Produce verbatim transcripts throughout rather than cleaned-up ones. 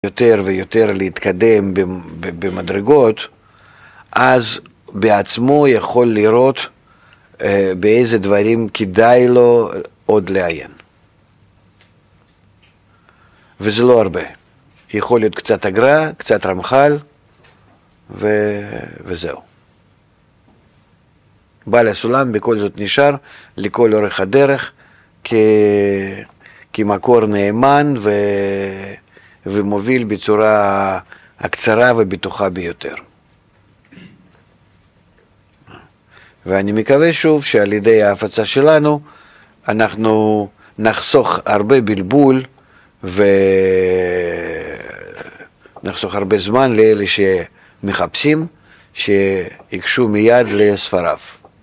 יותר ויותר להתקדם במדרגות, אז בעצמו יכול לראות באיזה דברים כדאי לו עוד לעיין. וזה לא הרבה. יכול להיות קצת אגרה, קצת רמח"ל, ו... וזהו. בעל הסולם בכל זאת נשאר לכל אורך הדרך כ... כמקור נאמן ו... ומוביל בצורה הקצרה ובטוחה ביותר. ואני מקווה שוב שעל ידי ההפצה שלנו אנחנו נחסוך הרבה בלבול ונחסוך הרבה זמן לאלה שמחפשים שיקשו מיד לספריו.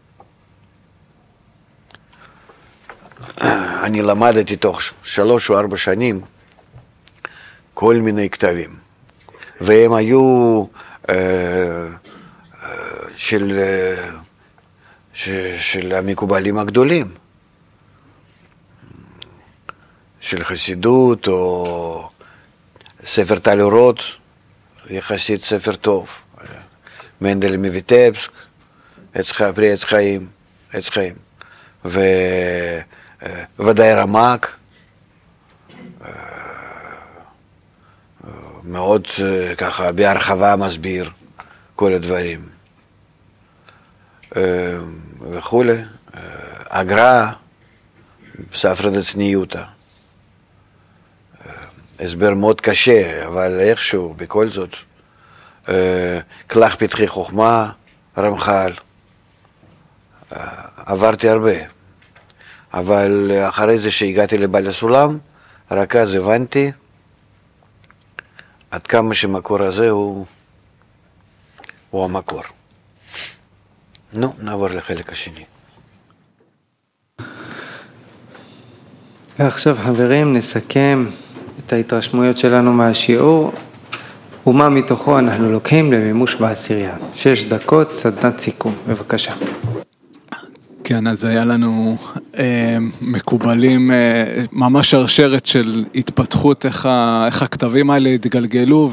אני למדתי תוך שלוש או ארבע שנים כל מיני כתבים, והם היו אה, אה, של, אה, ש, של המקובלים הגדולים, של חסידות או ספר טל אורות, יחסית ספר טוב, מנדל מויטבסק, עץ חיים, פרי עץ חיים, עץ חיים, וודאי רמ"ק, מאוד ככה בהרחבה מסביר כל הדברים וכו'. אגרה, ספרא דצניותא, הסבר מאוד קשה, אבל איכשהו בכל זאת. כלך פתחי חוכמה, רמח"ל, עברתי הרבה, אבל אחרי זה שהגעתי לבעל הסולם, רק אז הבנתי עד כמה שמקור הזה הוא, הוא המקור. נו, נעבור לחלק השני. ועכשיו חברים נסכם את ההתרשמויות שלנו מהשיעור, ומה מתוכו אנחנו לוקחים למימוש בעשירייה. שש דקות, סדנת סיכום, בבקשה. כן, אז היה לנו אה, מקובלים, אה, ממש שרשרת של התפתחות, איך, ה, איך הכתבים האלה התגלגלו,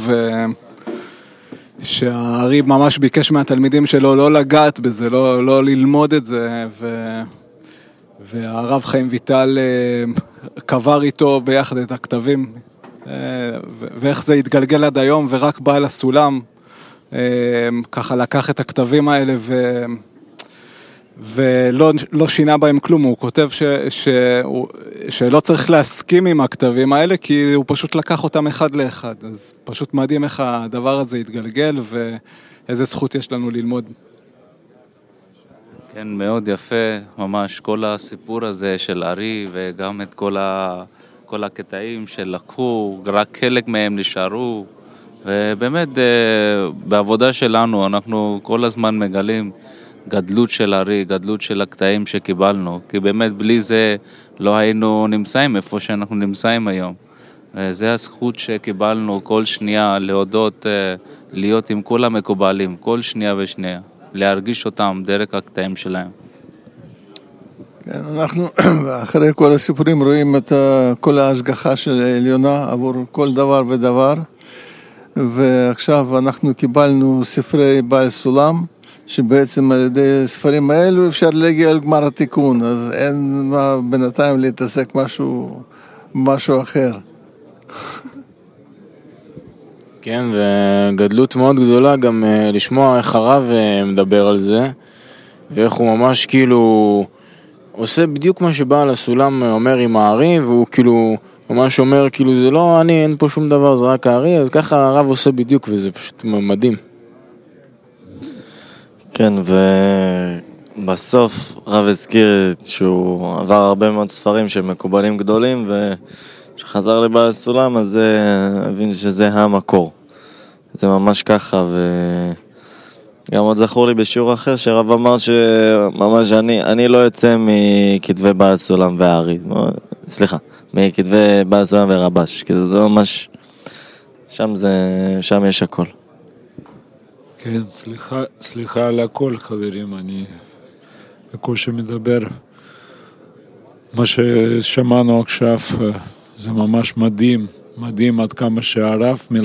ושהארי ממש ביקש מהתלמידים שלו לא לגעת בזה, לא, לא ללמוד את זה, ו, והרב חיים ויטל אה, קבר איתו ביחד את הכתבים, אה, ו, ואיך זה התגלגל עד היום, ורק בעל הסולם, אה, ככה לקח את הכתבים האלה ו... ולא לא שינה בהם כלום. הוא כותב ש, ש, שלא צריך להסכים עם הכתבים האלה, כי הוא פשוט לקח אותם אחד לאחד. אז פשוט מדהים איך הדבר הזה יתגלגל, ואיזה זכות יש לנו ללמוד. כן, מאוד יפה, ממש כל הסיפור הזה של ארי, וגם את כל, ה, כל הקטעים שלקחו, רק חלק מהם נשארו, ובאמת בעבודה שלנו אנחנו כל הזמן מגלים גדלות של ארי, גדלות של הקטעים שקיבלנו, כי באמת בלי זה לא היינו נמצאים איפה שאנחנו נמצאים היום. וזה הזכות שקיבלנו כל שנייה להודות, להיות עם כל המקובלים, כל שנייה ושנייה, להרגיש אותם דרך הקטעים שלהם. כן, אנחנו אחרי כל הסיפורים רואים את כל ההשגחה של העליונה עבור כל דבר ודבר, ועכשיו אנחנו קיבלנו ספרי בעל סולם, שבעצם על ידי ספרים האלו אפשר להגיע לגמר התיקון, אז אין מה בינתיים להתעסק משהו, משהו אחר. כן, וגדלות מאוד גדולה גם לשמוע איך הרב מדבר על זה, ואיך הוא ממש כאילו עושה בדיוק מה שבעל הסולם אומר עם הארי, והוא כאילו ממש אומר כאילו זה לא אני, אין פה שום דבר, זה רק הארי, אז ככה הרב עושה בדיוק, וזה פשוט מדהים. כן, ובסוף רב הזכיר שהוא עבר הרבה מאוד ספרים של מקובלים גדולים, וכשחזר לבעל הסולם, אז הבין שזה המקור. זה ממש ככה, וגם עוד זכור לי בשיעור אחר, שרב אמר שממש אני, אני לא יוצא מכתבי בעל הסולם והארי, סליחה, מכתבי בעל הסולם ורבש, כי זה ממש, שם זה, שם יש הכל. כן, סליחה, סליחה על הכל חברים, אני בקושי מדבר. מה ששמענו עכשיו זה ממש מדהים, מדהים עד כמה שהרב